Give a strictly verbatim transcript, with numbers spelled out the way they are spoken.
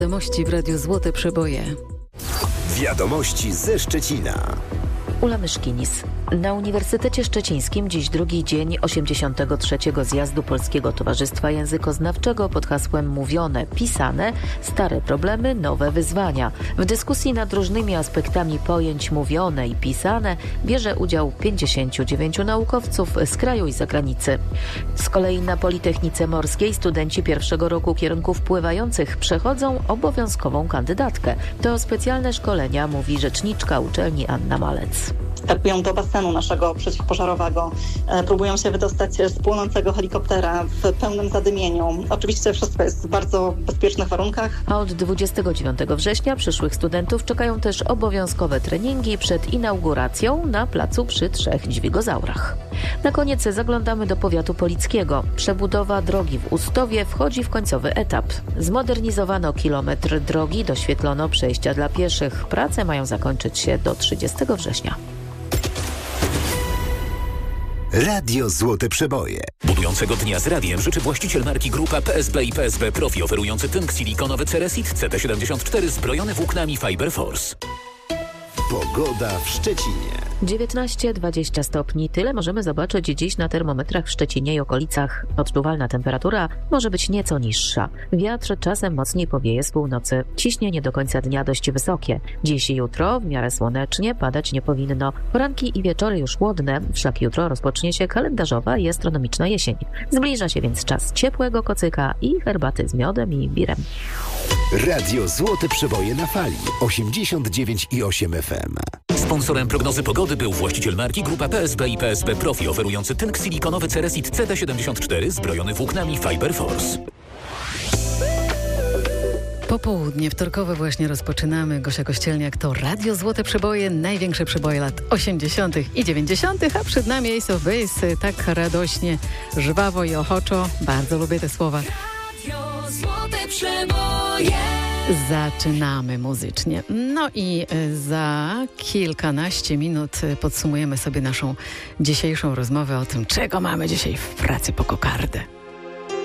Wiadomości w Radiu Złote Przeboje. Wiadomości ze Szczecina. Ula Myszkinis. Na Uniwersytecie Szczecińskim dziś drugi dzień osiemdziesiątego trzeciego Zjazdu Polskiego Towarzystwa Językoznawczego pod hasłem Mówione, Pisane, stare problemy, nowe wyzwania. W dyskusji nad różnymi aspektami pojęć mówione i pisane bierze udział pięćdziesięciu dziewięciu naukowców z kraju i zagranicy. Z kolei na Politechnice Morskiej studenci pierwszego roku kierunków pływających przechodzą obowiązkową kandydatkę. To specjalne szkolenia, mówi rzeczniczka uczelni Anna Malec. Wskakują do basenu naszego przeciwpożarowego, e, próbują się wydostać z płonącego helikoptera w pełnym zadymieniu. Oczywiście wszystko jest w bardzo bezpiecznych warunkach. A od dwudziestego dziewiątego września przyszłych studentów czekają też obowiązkowe treningi przed inauguracją na placu przy trzech dźwigozaurach. Na koniec zaglądamy do powiatu polickiego. Przebudowa drogi w Ustowie wchodzi w końcowy etap. Zmodernizowano kilometr drogi, doświetlono przejścia dla pieszych. Prace mają zakończyć się do trzydziestego września. Radio Złote Przeboje. Budującego dnia z radiem życzy właściciel marki Grupa P S B i P S B Profi, oferujący tynk silikonowy Ceresit C T siedemdziesiąt cztery zbrojony włóknami Fiber Force. Pogoda w Szczecinie. dziewiętnaście dwadzieścia stopni. Tyle możemy zobaczyć dziś na termometrach w Szczecinie i okolicach. Odczuwalna temperatura może być nieco niższa. Wiatr czasem mocniej powieje z północy. Ciśnienie do końca dnia dość wysokie. Dziś i jutro w miarę słonecznie, padać nie powinno. Poranki i wieczory już chłodne, wszak jutro rozpocznie się kalendarzowa i astronomiczna jesień. Zbliża się więc czas ciepłego kocyka i herbaty z miodem i birem. Radio Złote Przeboje na fali osiemdziesiąt dziewięć i osiem F M. Sponsorem prognozy pogody był właściciel marki Grupa P S B i P S B Profi, oferujący tynk silikonowy Ceresit C T siedemdziesiąt cztery zbrojony włóknami Fiber Force. Popołudnie wtorkowe właśnie rozpoczynamy. Gosia Kościelniak, to Radio Złote Przeboje, największe przeboje lat osiemdziesiątych i dziewięćdziesiątych, a przed nami Ace of Base, tak radośnie, żwawo i ochoczo. Bardzo lubię te słowa. Radio Złote Przeboje. Zaczynamy muzycznie. No i za kilkanaście minut podsumujemy sobie naszą dzisiejszą rozmowę o tym, czego mamy dzisiaj w pracy po kokardę.